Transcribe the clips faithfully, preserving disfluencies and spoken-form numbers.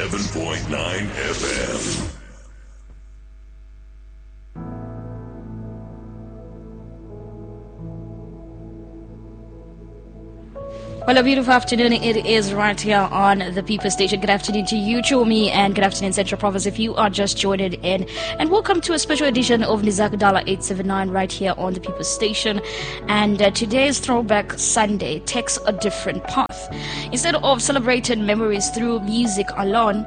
eighty-seven point nine F M. Well, a beautiful afternoon it is right here on the People Station. Good afternoon to you, Chomi, and good afternoon, Central Province, if you are just joining in. And welcome to a special edition of Nizak Dala eight seven nine right here on the People Station. And uh, today's Throwback Sunday takes a different path. Instead of celebrating memories through music alone,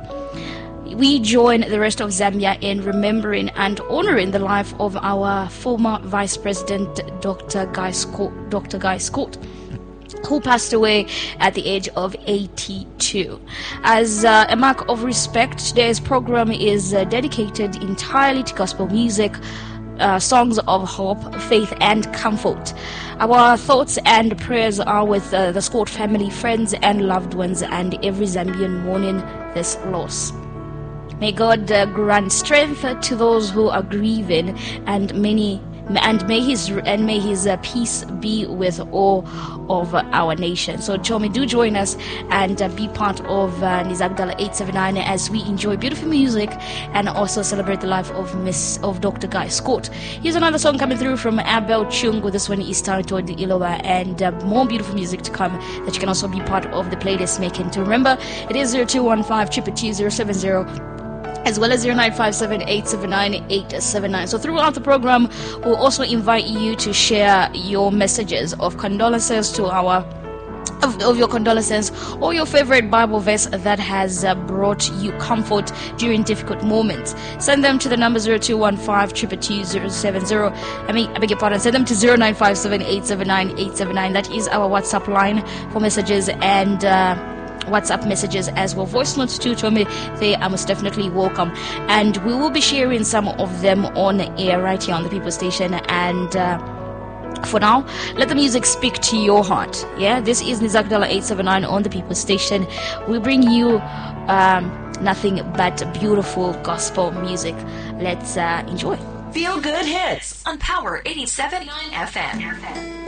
we join the rest of Zambia in remembering and honoring the life of our former Vice President, Doctor Guy Scott. Doctor Guy Scott, who passed away at the age of eighty-two. As uh, a mark of respect, today's program is uh, dedicated entirely to gospel music, uh, songs of hope, faith, and comfort. Our thoughts and prayers are with uh, the Scott family, friends, and loved ones, and every Zambian mourning this loss. May God uh, grant strength to those who are grieving, and many and may his and may his uh, peace be with all of uh, our nation. So Chomi, do join us and uh, be part of uh, Nizak Dala eight seven nine as we enjoy beautiful music and also celebrate the life of Miss of Doctor Guy Scott. Here's another song coming through from Abel Chungu. This one is titled Iloba, and uh, more beautiful music to come that you can also be part of the playlist making. To remember, it is zero two one five two two zero seven zero, as well as zero nine five seven eight seven nine eight seven nine. So throughout the program, we'll also invite you to share your messages of condolences to our of, of your condolences or your favorite Bible verse that has uh, brought you comfort during difficult moments. Send them to the number zero two one five two two two zero seven zero. I mean, I beg your pardon. Send them to zero nine five seven eight seven nine eight seven nine. That is our WhatsApp line for messages and uh, WhatsApp messages as well. Voice notes too, Tommy, they are most definitely welcome, and we will be sharing some of them on air right here on the People Station. And uh, for now, let the music speak to your heart. Yeah, this is Nizak Dala eight seven nine on the People Station. We bring you um, nothing but beautiful gospel music. Let's uh, enjoy. Feel Good Hits on Power eighty-seven point nine F M.